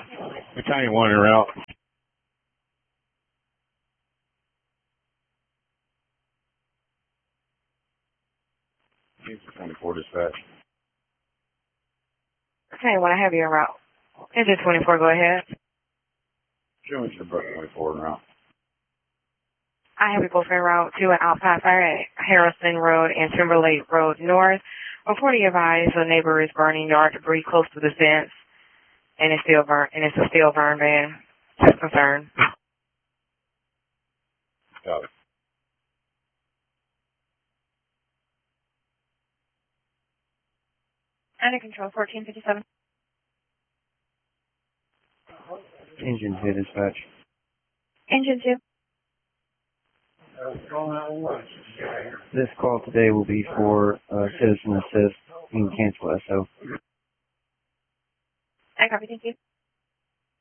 Battalion 1 en route. Engine 24 dispatch. Okay, when I have you en route. Engine 24, go ahead. Show Engine 24 en route. I have you both en route to an outpass at Harrison Road and Timberlake Road North. Reporting advised a neighbor is burning yard debris close to the fence, and it's a steel burn van. Just concern. Got it. Under control, 1457. Engine 2 dispatch. Engine 2. This call today will be for citizen assist. You can cancel SO. I copy, thank you.